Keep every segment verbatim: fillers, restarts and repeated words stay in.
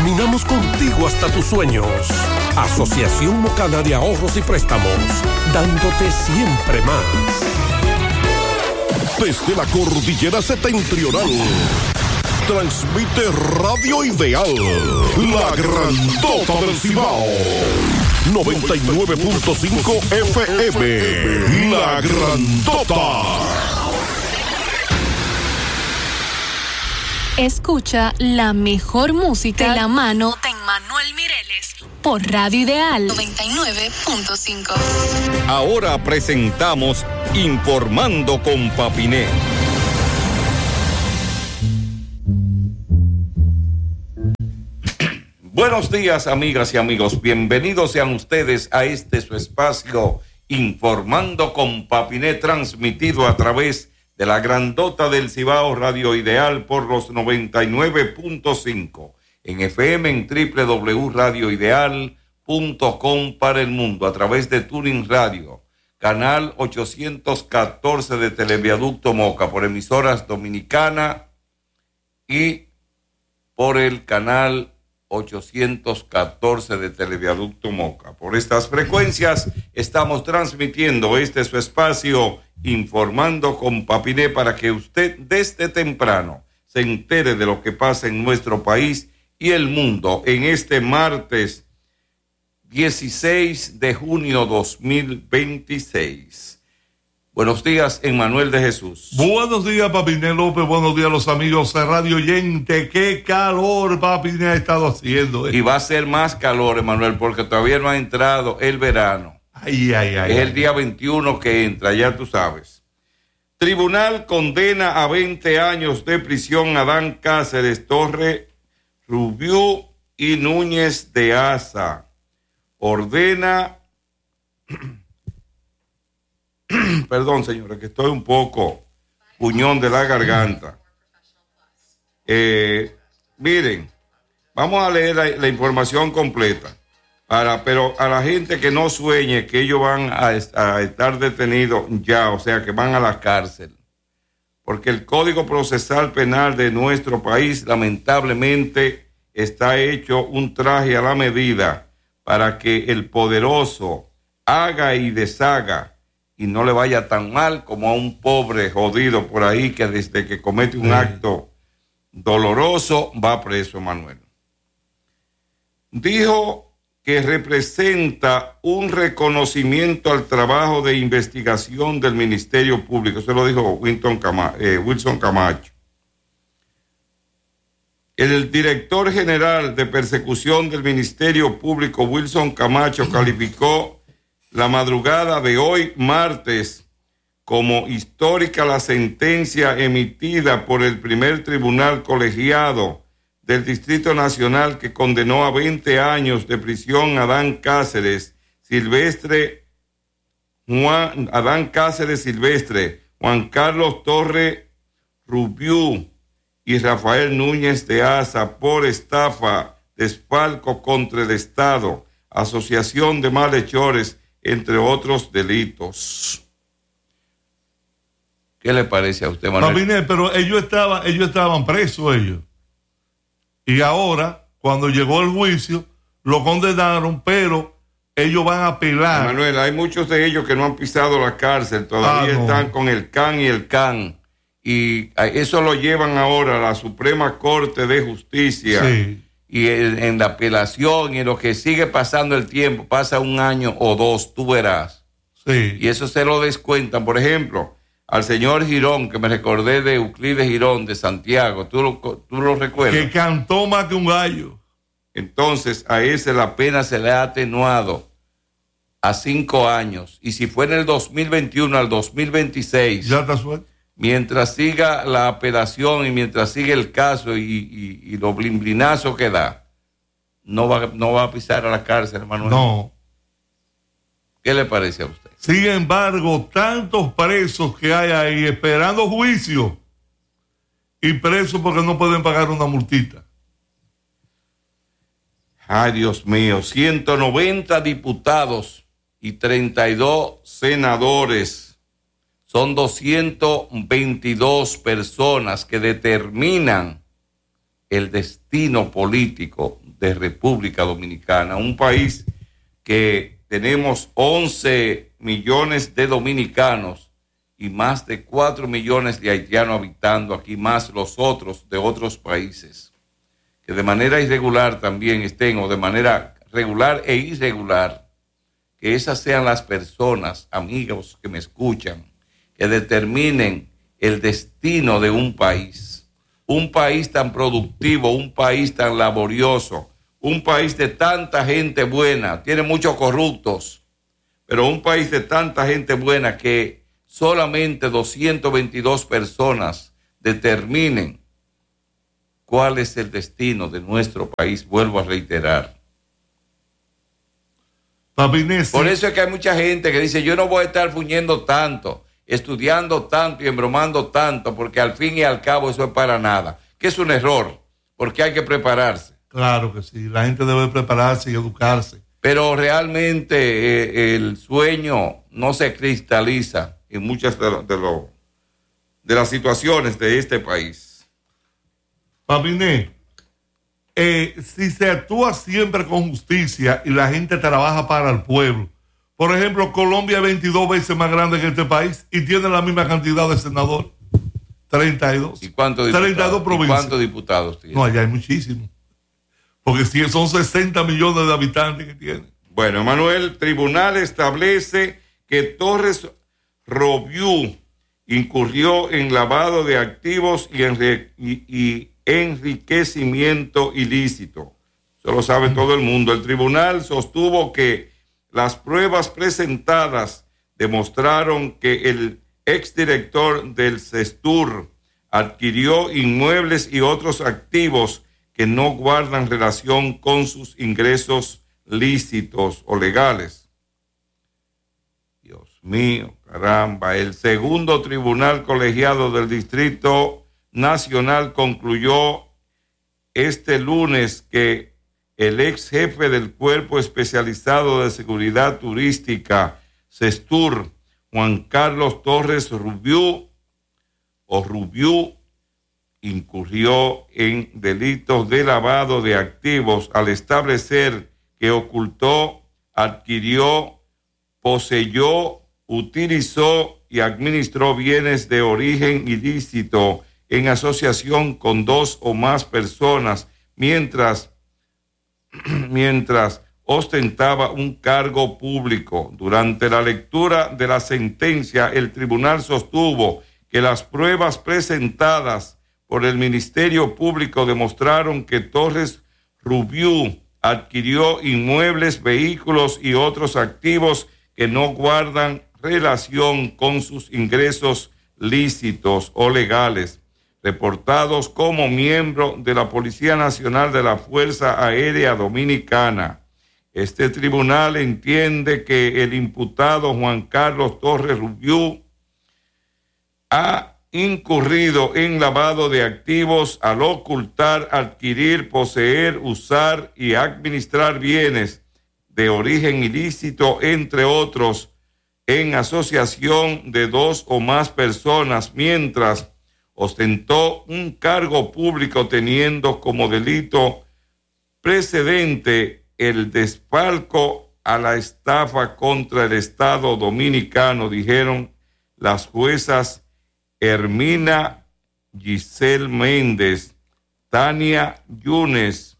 Caminamos contigo hasta tus sueños. Asociación Mocana de Ahorros y Préstamos, dándote siempre más. Desde la cordillera septentrional, transmite Radio Ideal, la grandota del Cibao. noventa y nueve punto cinco F M, la grandota. Escucha la mejor música de la mano de Emmanuel Mireles por Radio Ideal noventa y nueve punto cinco. Ahora presentamos Informando con Papiné. Buenos días, amigas y amigos. Bienvenidos sean ustedes a este su espacio Informando con Papiné, transmitido a través de la grandota del Cibao, Radio Ideal por los noventa y nueve punto cinco, en F M en doble u doble u doble u punto radio ideal punto com para el mundo, a través de Tuning Radio, canal ochocientos catorce de Televiaducto Moca, por emisoras dominicana y por el canal ochocientos catorce de Televiaducto Moca. Por estas frecuencias estamos transmitiendo este su espacio Informando con Papiné, para que usted desde temprano se entere de lo que pasa en nuestro país y el mundo en este martes dieciséis de junio dos mil veintiséis. Buenos días, Emmanuel de Jesús. Buenos días, Papiné López. Buenos días, los amigos de Radio Oyente. Qué calor, Papiné, ha estado haciendo. Eh. Y va a ser más calor, Emmanuel, porque todavía no ha entrado el verano. Ay, ay, ay. Es ay. el día veintiuno que entra, ya tú sabes. Tribunal condena a veinte años de prisión a Adán Cáceres, Torre, Rubiú y Núñez de Asa. Ordena... Perdón, señora, que estoy un poco puñón de la garganta. Eh, miren, vamos a leer la, la información completa. Para, pero a la gente que no sueñe que ellos van a, a estar detenidos ya, o sea, que van a la cárcel. Porque el Código Procesal Penal de nuestro país, lamentablemente, está hecho un traje a la medida para que el poderoso haga y deshaga y no le vaya tan mal como a un pobre jodido por ahí que desde que comete un sí. acto doloroso va preso, Manuel. Dijo que representa un reconocimiento al trabajo de investigación del Ministerio Público. Eso lo dijo Wilson Camacho. Eh, Wilson Camacho. El director general de persecución del Ministerio Público, Wilson Camacho, calificó la madrugada de hoy, martes, como histórica la sentencia emitida por el primer tribunal colegiado del Distrito Nacional que condenó a veinte años de prisión a Adán Cáceres Silvestre, Juan, Adán Cáceres Silvestre, Juan Carlos Torre Rubiú y Rafael Núñez de Asa por estafa, desfalco contra el Estado, asociación de malhechores, entre otros delitos. ¿Qué le parece a usted, Manuel? Papiné, pero ellos estaban, ellos estaban presos ellos. Y ahora, cuando llegó el juicio, lo condenaron, pero ellos van a apelar. Manuel, hay muchos de ellos que no han pisado la cárcel, todavía ah, no. están con el can y el can. Y eso lo llevan ahora a la Suprema Corte de Justicia. Sí. Y en, en la apelación y en lo que sigue pasando el tiempo, pasa un año o dos, tú verás. Sí. Y eso se lo descuentan. Por ejemplo, al señor Girón, que me recordé de Euclides Girón de Santiago, ¿tú lo, tú lo recuerdas? Que cantó más que un gallo. Entonces, a ese la pena se le ha atenuado a cinco años. Y si fue en el dos mil veintiuno al dos mil veintiséis... Ya está suelto. Mientras siga la apelación y mientras siga el caso y, y, y los blimblinazos que da, no va, no va a pisar a la cárcel, Manuel. No. ¿Qué le parece a usted? Sin embargo, tantos presos que hay ahí esperando juicio y presos porque no pueden pagar una multita. Ay, Dios mío, ciento noventa diputados y treinta y dos senadores. Son doscientas veintidós personas que determinan el destino político de República Dominicana, un país que tenemos once millones de dominicanos y más de cuatro millones de haitianos habitando aquí, más los otros de otros países, que de manera irregular también estén, o de manera regular e irregular, que esas sean las personas, amigos que me escuchan, que determinen el destino de un país, un país tan productivo, un país tan laborioso, un país de tanta gente buena, tiene muchos corruptos, pero un país de tanta gente buena que solamente doscientas veintidós personas determinen cuál es el destino de nuestro país, vuelvo a reiterar. Papinesi. Por eso es que hay mucha gente que dice, yo no voy a estar fuñendo tanto, estudiando tanto y embromando tanto, porque al fin y al cabo eso es para nada, que es un error, porque hay que prepararse. Claro que sí, la gente debe prepararse y educarse. Pero realmente eh, el sueño no se cristaliza en muchas de, lo, de, lo, de las situaciones de este país. Papiné, eh, si se actúa siempre con justicia y la gente trabaja para el pueblo, por ejemplo, Colombia es veintidós veces más grande que este país y tiene la misma cantidad de senadores, treinta y dos. ¿Y cuántos diputados? treinta y dos provincias. ¿Y cuántos diputados tiene? No, allá hay muchísimos. Porque si son sesenta millones de habitantes que tiene. Bueno, Manuel, el tribunal establece que Torres Robiú incurrió en lavado de activos y, enri- y, y enriquecimiento ilícito. Eso lo sabe todo el mundo. El tribunal sostuvo que las pruebas presentadas demostraron que el exdirector del CESTUR adquirió inmuebles y otros activos que no guardan relación con sus ingresos lícitos o legales. Dios mío, caramba. El segundo tribunal colegiado del Distrito Nacional concluyó este lunes que el ex jefe del Cuerpo Especializado de Seguridad Turística, CESTUR, Juan Carlos Torres Rubiú, o Rubiú, incurrió en delitos de lavado de activos al establecer que ocultó, adquirió, poseyó, utilizó y administró bienes de origen ilícito en asociación con dos o más personas mientras, mientras ostentaba un cargo público. Durante la lectura de la sentencia, el tribunal sostuvo que las pruebas presentadas por el Ministerio Público demostraron que Torres Rubiú adquirió inmuebles, vehículos y otros activos que no guardan relación con sus ingresos lícitos o legales, reportados como miembro de la Policía Nacional de la Fuerza Aérea Dominicana. Este tribunal entiende que el imputado Juan Carlos Torres Rubiú ha incurrido en lavado de activos al ocultar, adquirir, poseer, usar y administrar bienes de origen ilícito, entre otros, en asociación de dos o más personas, mientras ostentó un cargo público teniendo como delito precedente el desfalco a la estafa contra el Estado Dominicano, dijeron las juezas Hermina Giselle Méndez, Tania Yunes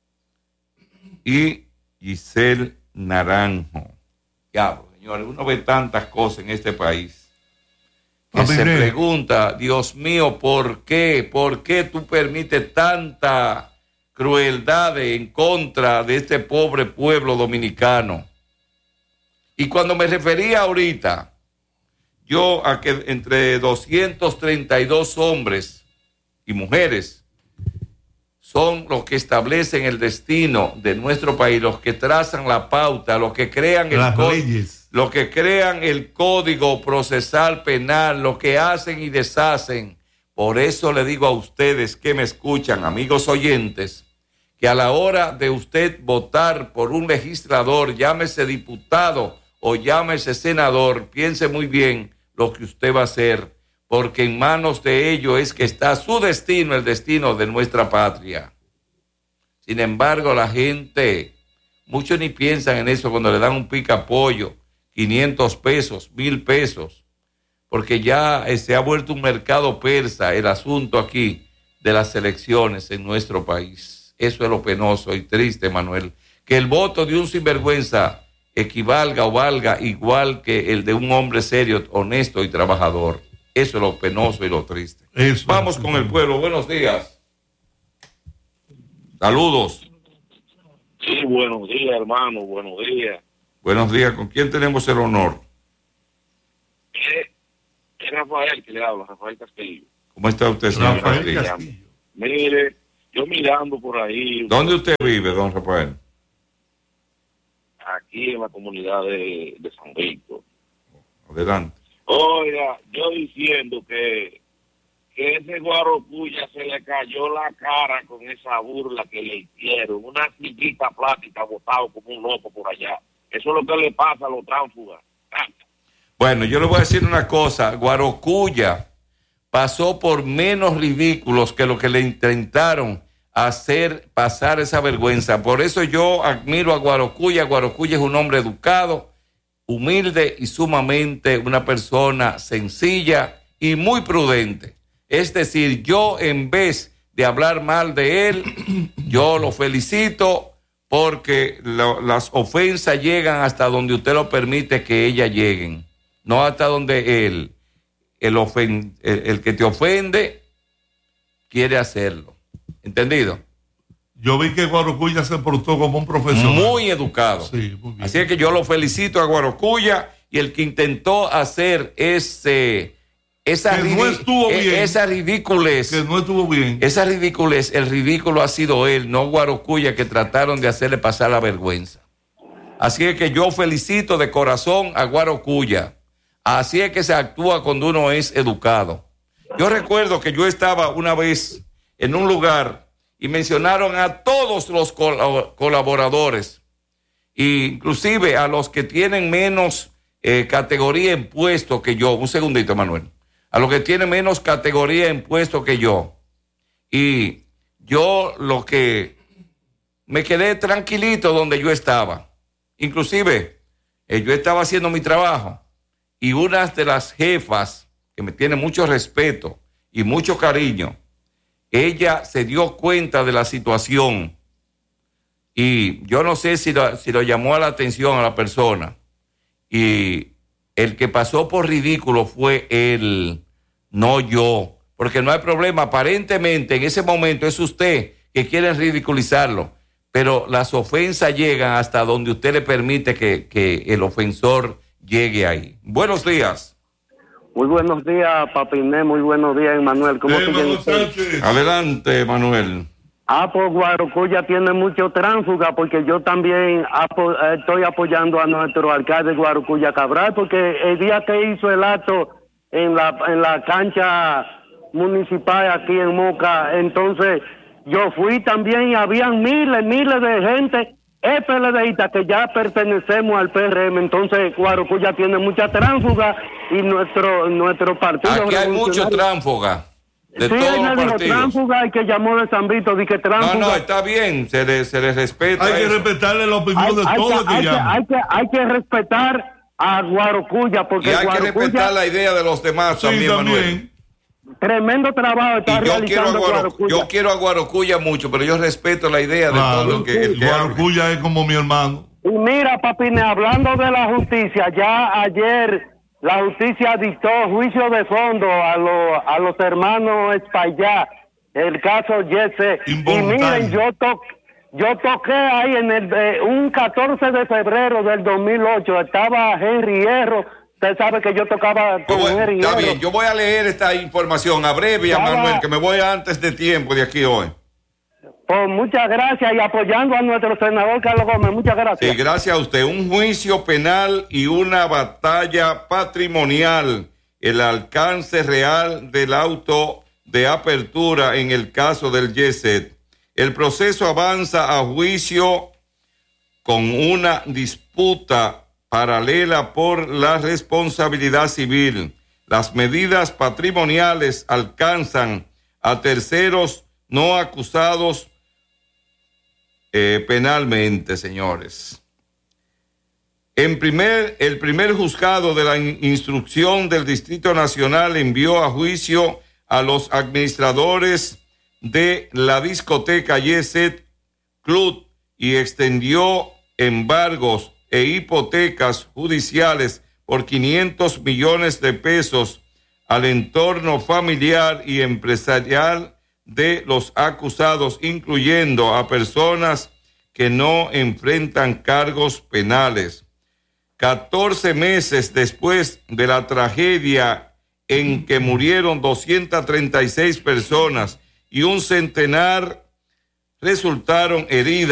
y Giselle Naranjo. Diablo, señores, uno ve tantas cosas en este país que se pregunta, Dios mío, ¿por qué? ¿Por qué tú permites tanta crueldad en contra de este pobre pueblo dominicano? Y cuando me refería ahorita, yo a que entre doscientos treinta y dos hombres y mujeres son los que establecen el destino de nuestro país, los que trazan la pauta, los que crean el las có- leyes, los que crean el código procesal penal, los que hacen y deshacen. Por eso le digo a ustedes que me escuchan, amigos oyentes, que a la hora de usted votar por un legislador, llámese diputado o llámese senador, piense muy bien lo que usted va a hacer, porque en manos de ellos es que está su destino, el destino de nuestra patria. Sin embargo, la gente, muchos ni piensan en eso cuando le dan un pica pollo, quinientos pesos, mil pesos, porque ya eh, se ha vuelto un mercado persa el asunto aquí de las elecciones en nuestro país. Eso es lo penoso y triste, Manuel, que el voto de un sinvergüenza equivalga o valga igual que el de un hombre serio, honesto y trabajador. Eso es lo penoso y lo triste. Eso. Vamos con el pueblo. Buenos días. Saludos. Sí, buenos días, hermano. Buenos días. Buenos días. ¿Con quién tenemos el honor? Es, es Rafael que le habla, Rafael Castillo. ¿Cómo está usted, señor Rafael Castillo? Castillo. Mire, yo mirando por ahí. ¿Dónde usted vive, don Rafael? Aquí en la comunidad de, de San Víctor. Adelante. Oiga, yo diciendo que, que ese Guarocuya se le cayó la cara con esa burla que le hicieron. Una sillita plástica botado como un loco por allá. Eso es lo que le pasa a los tránsfugas. Bueno, yo le voy a decir una cosa. Guarocuya pasó por menos ridículos que lo que le intentaron hacer pasar esa vergüenza. Por eso yo admiro a Guarocuya. Guarocuya es un hombre educado, humilde y sumamente una persona sencilla y muy prudente. Es decir, yo en vez de hablar mal de él, yo lo felicito porque lo, las ofensas llegan hasta donde usted lo permite que ellas lleguen, no hasta donde él, el, ofen, el, el que te ofende quiere hacerlo. ¿Entendido? Yo vi que Guarocuya se portó como un profesional. Muy educado. Sí, muy bien. Así es que yo lo felicito a Guarocuya y el que intentó hacer ese, esa, que no estuvo ri- bien, esa ridiculez. Que no estuvo bien. Esa ridiculez, el ridículo ha sido él, no Guarocuya, que trataron de hacerle pasar la vergüenza. Así es que yo felicito de corazón a Guarocuya. Así es que se actúa cuando uno es educado. Yo recuerdo que yo estaba una vez en un lugar y mencionaron a todos los col- colaboradores, e inclusive a los que tienen menos eh, categoría en puesto que yo. Un segundito, Manuel. A los que tienen menos categoría en puesto que yo. Y yo lo que me quedé tranquilito donde yo estaba. Inclusive, eh, yo estaba haciendo mi trabajo y una de las jefas que me tiene mucho respeto y mucho cariño, ella se dio cuenta de la situación y yo no sé si lo, si lo llamó a la atención a la persona, y el que pasó por ridículo fue él, no yo, porque no hay problema. Aparentemente en ese momento es usted que quiere ridiculizarlo, pero las ofensas llegan hasta donde usted le permite que, que el ofensor llegue ahí. Buenos días. Muy buenos días, Papiné. Muy buenos días, Emanuel. ¿Cómo Eh, siguen Manuel ustedes? Sánchez. Adelante, Manuel. Ah, pues Guarocuya tiene mucho tránsfuga, porque yo también apo eh, estoy apoyando a nuestro alcalde Guarocuya Cabral, porque el día que hizo el acto en la, en la cancha municipal aquí en Moca, entonces yo fui también y habían miles, miles de gente PLDistas que ya pertenecemos al P R M. Entonces Guarocuya tiene mucha tránsfuga y nuestro nuestro partido Aquí hay mucho tránsfuga de sí, todos él los me dijo partidos. tránsfuga y que llamó de San Vito, dije No, tránsfuga. no, está bien, se le, se le respeta Hay que eso. respetarle la opinión hay, de hay todos que, los que hay, que, llaman. hay, que, hay que respetar a Guarocuya, Y porque hay que Guarocuya, respetar la idea de los demás Sí, también, Manuel. también. tremendo trabajo está Y yo quiero, a realizando Guaro- Guarocuya. yo quiero a Guarocuya mucho, pero yo respeto la idea de Claro, todo el que, el que hable. Guarocuya es como mi hermano. Y mira, Papine, hablando de la justicia, ya ayer la justicia dictó juicio de fondo a, lo, a los hermanos Espaillá, el caso Jesse. Y Involuntario. miren, yo, to, yo toqué ahí en el eh, un catorce de febrero del dos mil ocho, estaba Henry Hierro. Usted sabe que yo tocaba con Yo voy- Henry está Hierro. bien, yo voy a leer esta información. Abrevia, Estaba- Manuel, que me voy antes de tiempo de aquí hoy. Pues muchas gracias y apoyando a nuestro senador Carlos Gómez. Muchas gracias. Sí, gracias a usted. Un juicio penal y una batalla patrimonial. El alcance real del auto de apertura en el caso del Yeset. El proceso avanza a juicio con una disputa paralela por la responsabilidad civil. Las medidas patrimoniales alcanzan a terceros no acusados eh, penalmente, señores. En primer, el primer juzgado de la instrucción del Distrito Nacional envió a juicio a los administradores de la discoteca Yeset Club y extendió embargos e hipotecas judiciales por quinientos millones de pesos al entorno familiar y empresarial de los acusados, incluyendo a personas que no enfrentan cargos penales. catorce meses después de la tragedia en que murieron doscientas treinta y seis personas y un centenar resultaron heridas,